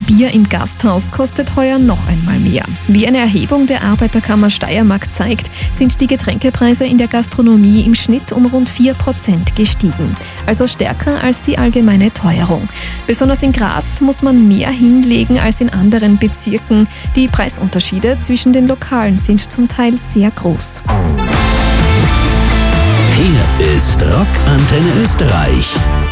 Bier im Gasthaus kostet heuer noch einmal mehr. Wie eine Erhebung der Arbeiterkammer Steiermark zeigt, sind die Getränkepreise in der Gastronomie im Schnitt um rund 4% gestiegen. Also stärker als die allgemeine Teuerung. Besonders in Graz muss man mehr hinlegen als in anderen Bezirken. Die Preisunterschiede zwischen den Lokalen sind zum Teil sehr groß. Hier ist Rock Antenne Österreich.